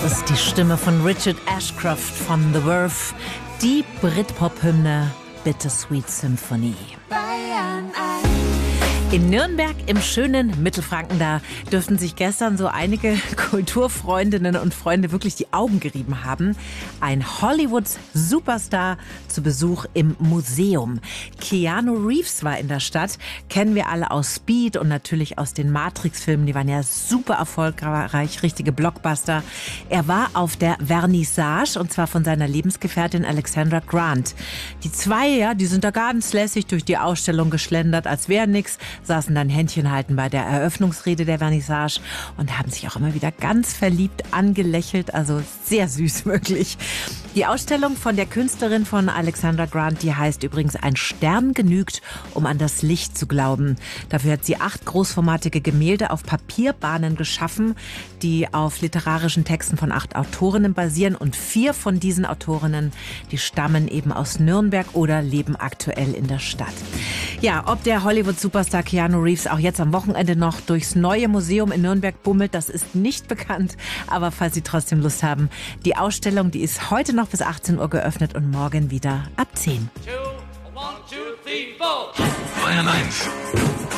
Das ist die Stimme von Richard Ashcroft von The Verve, die Britpop-Hymne Bittersweet Symphony. In Nürnberg im schönen Mittelfranken, da dürften sich gestern so einige Kulturfreundinnen und Freunde wirklich die Augen gerieben haben. Ein Hollywood-Superstar zu Besuch im Museum. Keanu Reeves war in der Stadt, kennen wir alle aus Speed und natürlich aus den Matrix-Filmen. Die waren ja super erfolgreich, richtige Blockbuster. Er war auf der Vernissage und zwar von seiner Lebensgefährtin Alexandra Grant. Die zwei, ja, die sind da ganz lässig durch die Ausstellung geschlendert, als wäre nix. Saßen dann Händchen halten bei der Eröffnungsrede der Vernissage und haben sich auch immer wieder ganz verliebt angelächelt, also sehr süß wirklich. Die Ausstellung von der Künstlerin von Alexandra Grant, die heißt übrigens Ein Stern genügt, um an das Licht zu glauben. Dafür hat sie 8 großformatige Gemälde auf Papierbahnen geschaffen, die auf literarischen Texten von 8 Autorinnen basieren und 4 von diesen Autorinnen, die stammen eben aus Nürnberg oder leben aktuell in der Stadt. Ja, ob der Hollywood-Superstar Keanu Reeves auch jetzt am Wochenende noch durchs neue Museum in Nürnberg bummelt, das ist nicht bekannt. Aber falls Sie trotzdem Lust haben, die Ausstellung, die ist heute noch bis 18 Uhr geöffnet und morgen wieder ab 10. Two, 1, 2, 3, 4. Bayern 1